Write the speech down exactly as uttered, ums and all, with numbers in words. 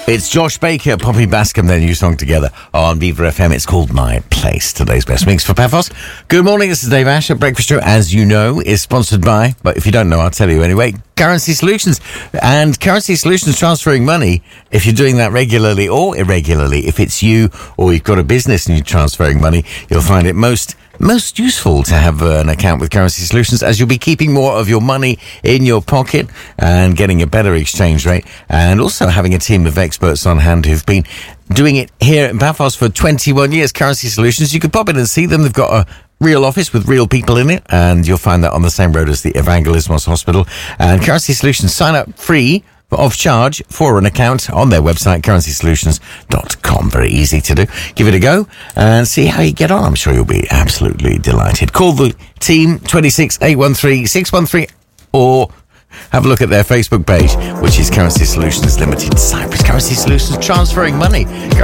It's Josh Baker, Poppy Bascom, their new song together on Viva F M. It's called My Place. Today's best mix for Paphos. Good morning, this is Dave Asher. Breakfast Show, as you know, is sponsored by, but if you don't know, I'll tell you anyway, Currency Solutions. And Currency Solutions transferring money, if you're doing that regularly or irregularly, if it's you or you've got a business and you're transferring money, you'll find it most most useful to have uh, an account with Currency Solutions, as you'll be keeping more of your money in your pocket and getting a better exchange rate, and also having a team of experts on hand who've been doing it here in Paphos for twenty-one years. Currency Solutions, you can pop in and see them. They've got a real office with real people in it, and you'll find that on the same road as the Evangelismos Hospital. And Currency Solutions, sign up free of charge for an account on their website, currency solutions dot com. Very easy to do. Give it a go and see how you get on. I'm sure you'll be absolutely delighted. Call the team twenty-six eight one three six one three or have a look at their Facebook page, which is Currency Solutions Limited Cyprus. Currency Solutions, transferring money.